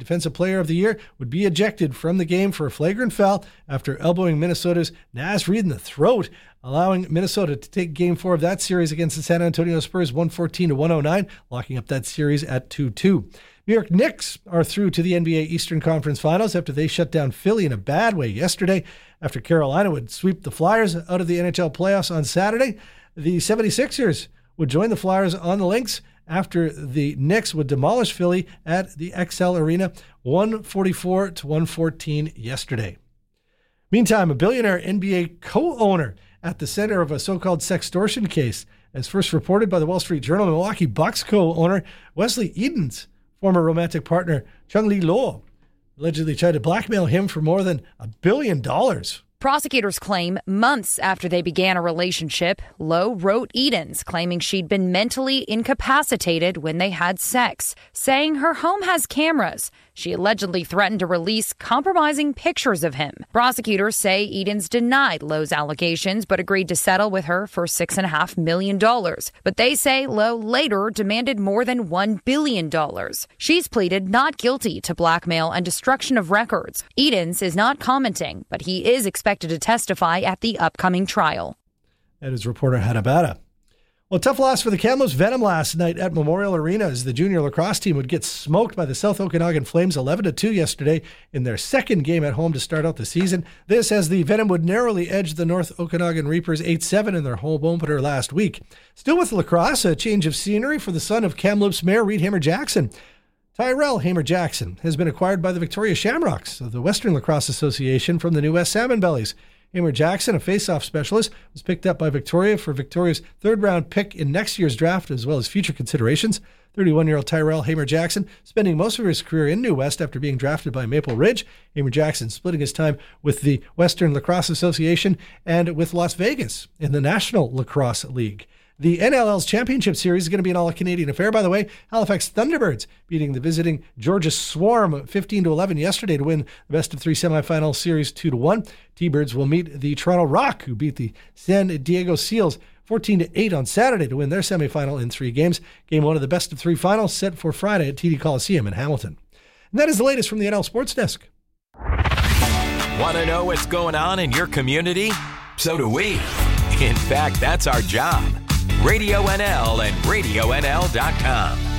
Defensive Player of the Year, would be ejected from the game for a flagrant foul after elbowing Minnesota's Naz Reid in the throat, allowing Minnesota to take Game 4 of that series against the San Antonio Spurs 114-109, locking up that series at 2-2. New York Knicks are through to the NBA Eastern Conference Finals after they shut down Philly in a bad way yesterday. After Carolina would sweep the Flyers out of the NHL playoffs on Saturday, the 76ers would join the Flyers on the links after the Knicks would demolish Philly at the XL Arena 144-114 yesterday. Meantime, a billionaire NBA co-owner at the center of a so-called sextortion case, as first reported by the Wall Street Journal, Milwaukee Bucks co-owner Wesley Eden's former romantic partner Chung-Li Lo allegedly tried to blackmail him for more than $1 billion. Prosecutors claim months after they began a relationship, Lo wrote Edens claiming she'd been mentally incapacitated when they had sex, saying her home has cameras. She allegedly threatened to release compromising pictures of him. Prosecutors say Edens denied Lo's allegations but agreed to settle with her for $6.5 million. But they say Lo later demanded more than $1 billion. She's pleaded not guilty to blackmail and destruction of records. Edens is not commenting, but he is expected to testify at the upcoming trial. That is reporter Hannah Bada. Well, tough loss for the Kamloops Venom last night at Memorial Arena as the junior lacrosse team would get smoked by the South Okanagan Flames 11-2 yesterday in their second game at home to start out the season. This as the Venom would narrowly edge the North Okanagan Reapers 8-7 in their home opener last week. Still with lacrosse, a change of scenery for the son of Kamloops Mayor Reed Hamer-Jackson. Tyrell Hamer-Jackson has been acquired by the Victoria Shamrocks of the Western Lacrosse Association from the New West Salmon Bellies. Hamer-Jackson, a face-off specialist, was picked up by Victoria for Victoria's third-round pick in next year's draft, as well as future considerations. 31-year-old Tyrell Hamer-Jackson, spending most of his career in New West after being drafted by Maple Ridge. Hamer-Jackson splitting his time with the Western Lacrosse Association and with Las Vegas in the National Lacrosse League. The NLL's championship series is going to be an all-Canadian affair, by the way. Halifax Thunderbirds beating the visiting Georgia Swarm 15-11 yesterday to win the best-of-3 semifinal series 2-1. T-Birds will meet the Toronto Rock, who beat the San Diego Seals 14-8 on Saturday to win their semifinal in 3 games. Game 1 of the best-of-3 finals set for Friday at TD Coliseum in Hamilton. And that is the latest from the NL Sports Desk. Want to know what's going on in your community? So do we. In fact, that's our job. Radio NL and RadioNL.com.